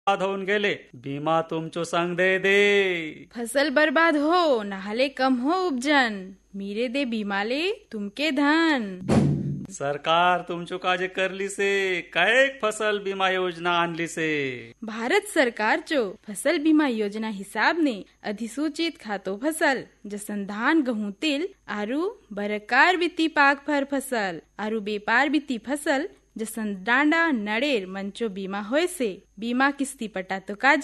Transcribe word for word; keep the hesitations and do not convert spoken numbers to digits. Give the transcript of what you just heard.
बर्बाद होऊन गेले, बीमा तुमचो संग दे दे. फसल बर्बाद हो नाहले कम हो उपजन, मीरे दे बीमाले तुमके धन. सरकार तुमचो काजे करली से, कैक फसल बीमा योजना आणली से. भारत सरकार चो फसल बीमा योजना हिसाब ने अधिसूचित खातो फसल जसन धान, गेहूं, तिल आरु बरकार वित्ती पाक फर फसल आरु बेपार वित्ती फसल जसन डांडा, नड़ेर मंचो बीमा होय से बीमा किस्ती पटा तो काजे